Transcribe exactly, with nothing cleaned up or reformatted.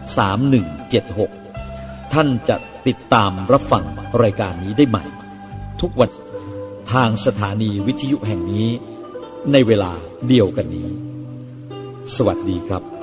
สามหนึ่งเจ็ดหกท่านจะติดตามรับฟังรายการนี้ได้ใหม่ทุกวันทางสถานีวิทยุแห่งนี้ในเวลาเดียวกันนี้สวัสดีครับ